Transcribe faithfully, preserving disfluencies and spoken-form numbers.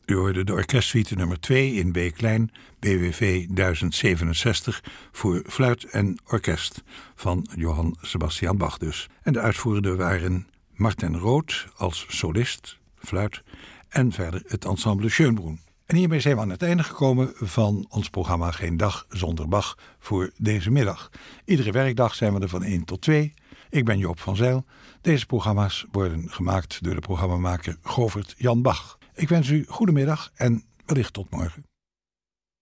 U hoorde de orkestsuite nummer twee in B-klein, B W V duizend zevenenzestig, voor fluit en orkest van Johann Sebastian Bach dus. En de uitvoerenden waren Martin Rood als solist, fluit, en verder het ensemble Schönbrunn. En hiermee zijn we aan het einde gekomen van ons programma Geen Dag Zonder Bach voor deze middag. Iedere werkdag zijn we er van één tot twee. Ik ben Joop van Zijl. Deze programma's worden gemaakt door de programmamaker Govert Jan Bach. Ik wens u goedemiddag en wellicht tot morgen.